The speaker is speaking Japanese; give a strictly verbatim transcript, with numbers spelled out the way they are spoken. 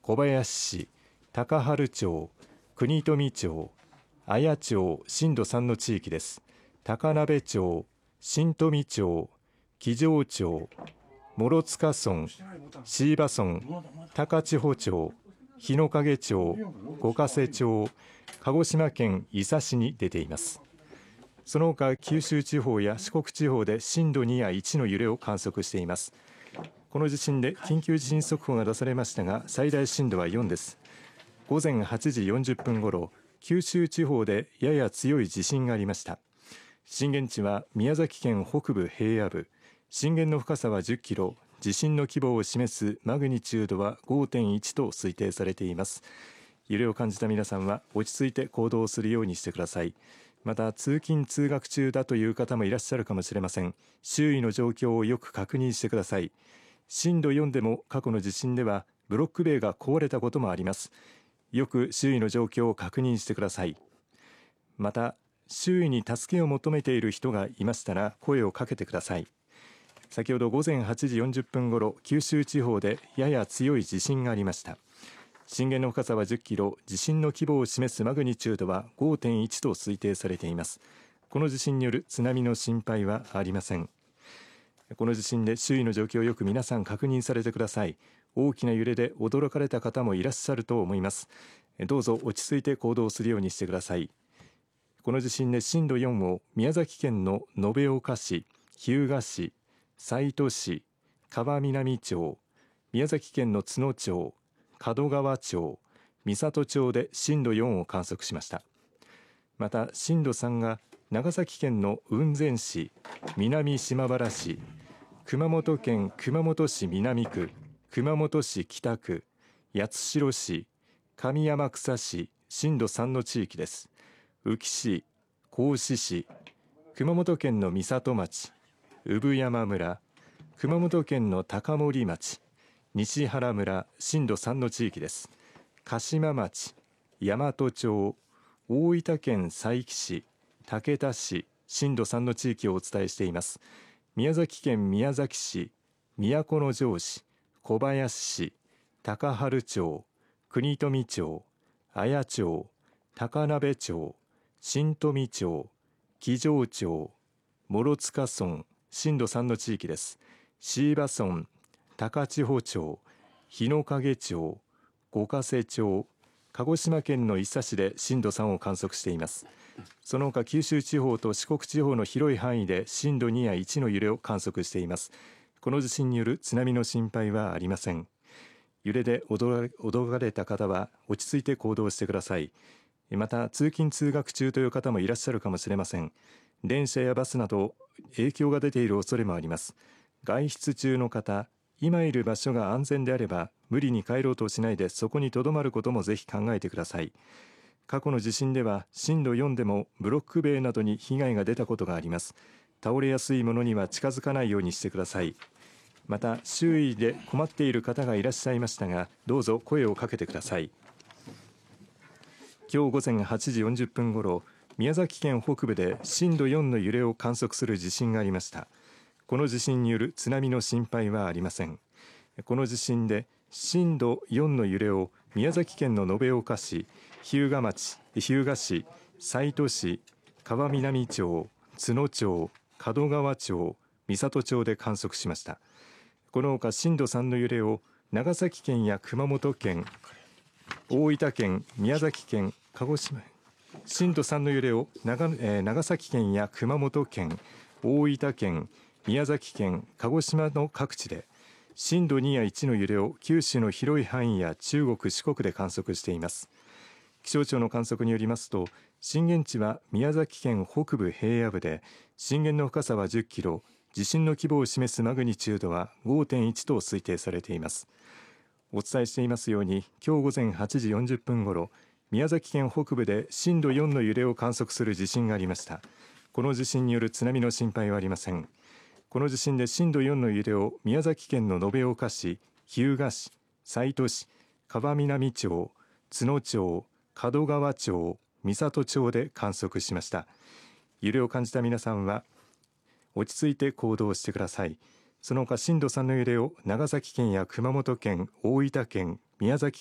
小林市、高原町、国富町、綾町震度さんの地域です。高鍋町、新富町、木城町、諸塚村、椎葉村、高千穂町、日之影町、五ヶ瀬町、鹿児島県伊佐市に出ています。その他九州地方や四国地方で震度にやいちの揺れを観測しています。この地震で緊急地震速報が出されましたが、最大震度はよんです。午前はちじよんじゅっぷんごろ、九州地方でやや強い地震がありました。震源地は宮崎県北部平野部、震源の深さはじゅっキロ、地震の規模を示すマグニチュードは ごてんいち と推定されています。揺れを感じた皆さんは落ち着いて行動するようにしてください。また通勤通学中だという方もいらっしゃるかもしれません。周囲の状況をよく確認してください。震度よんでも過去の地震ではブロック塀が壊れたこともあります。よく周囲の状況を確認してください。また周囲に助けを求めている人がいましたら声をかけてください。先ほど午前はちじよんじゅっぷんごろ、九州地方でやや強い地震がありました。震源の深さはじゅっキロ、地震の規模を示すマグニチュードは ごてんいち と推定されています。この地震による津波の心配はありません。この地震で周囲の状況をよく皆さん確認されてください。大きな揺れで驚かれた方もいらっしゃると思います。どうぞ落ち着いて行動するようにしてください。この地震で震度よんを宮崎県の延岡市、日向市、西都市、川南町、宮崎県の都農町、門川町、美郷町で震度よんを観測しました。また震度さんが長崎県の雲仙市、南島原市、熊本県熊本市南区、熊本市北区、八代市、上天草市、震度さんの地域です。宇城市、合志市、熊本県の美里町、産山村、熊本県の高森町、西原村、震度さんの地域です。鹿島町、大和町、大分県佐伯市、竹田市、震度さんの地域をお伝えしています。宮崎県宮崎市、都城市、小林市、高原町、国富町、綾町、高鍋町、新富町、木城町、諸塚村、震度さんの地域です。椎葉村、高千穂町、日之影町、五ヶ瀬町、鹿児島県の伊佐市で震度さんを観測しています。その他九州地方と四国地方の広い範囲で震度にやいちの揺れを観測しています。この地震による津波の心配はありません。揺れで驚かれた方は落ち着いて行動してください。また通勤通学中という方もいらっしゃるかもしれません。電車やバスなど影響が出ている恐れもあります。外出中の方、今いる場所が安全であれば無理に帰ろうとしないでそこに留まることもぜひ考えてください。過去の地震では震度よんでもブロック塀などに被害が出たことがあります。倒れやすいものには近づかないようにしてください。また周囲で困っている方がいらっしゃいましたが、どうぞ声をかけてください。今日午前はちじよんじゅっぷんごろ、宮崎県北部で震度よんの揺れを観測する地震がありました。この地震による津波の心配はありません。この地震で震度よんの揺れを宮崎県の延岡市、日向町、日向市、西都市、川南町、都農町、門川町、美郷町で観測しました。このほか震度さんの揺れを長崎県や熊本県、大分県、宮崎県、鹿児島、震度さんの揺れを 長,、えー、長崎県や熊本県、大分県、宮崎県、鹿児島の各地で、震度にやいちの揺れを九州の広い範囲や中国、四国で観測しています。気象庁の観測によりますと、震源地は宮崎県北部平野部で、震源の深さはじゅっキロ、地震の規模を示すマグニチュードは ごてんいち と推定されています。お伝えしていますように、今日午前はちじよんじゅっぷんごろ、宮崎県北部で震度よんの揺れを観測する地震がありました。この地震による津波の心配はありません。この地震で震度よんの揺れを宮崎県の延岡市、日向市、西都市、川南町、都農町、門川町、美郷町で観測しました。揺れを感じた皆さんは落ち着いて行動してください。その他震度さんの揺れを長崎県や熊本県、大分県、宮崎